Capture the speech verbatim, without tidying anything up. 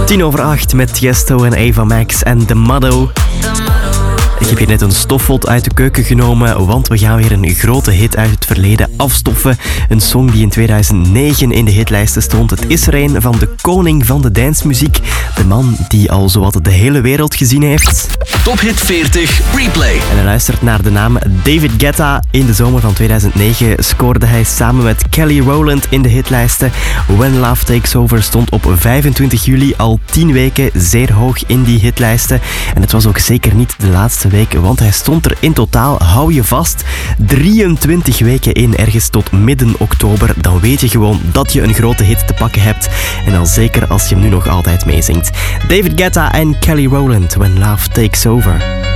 Tien over acht met Tiesto en Ava Max en The Motto. Ik heb hier net een stofvot uit de keuken genomen, want we gaan weer een grote hit uit het verleden afstoffen. Een song die in tweeduizend negen in de hitlijsten stond. Het is er een van de koning van de dancemuziek. De man die al zowat de hele wereld gezien heeft. Top Hit veertig Replay. En hij luistert naar de naam David Guetta. In de zomer van tweeduizend negen scoorde hij samen met Kelly Rowland in de hitlijsten. When Love Takes Over stond op vijfentwintig juli al tien weken zeer hoog in die hitlijsten. En het was ook zeker niet de laatste week, want hij stond er in totaal, hou je vast, drieëntwintig weken in, ergens tot midden oktober. Dan weet je gewoon dat je een grote hit te pakken hebt. En al zeker als je hem nu nog altijd meezingt. David Guetta en Kelly Rowland, When Love Takes Over.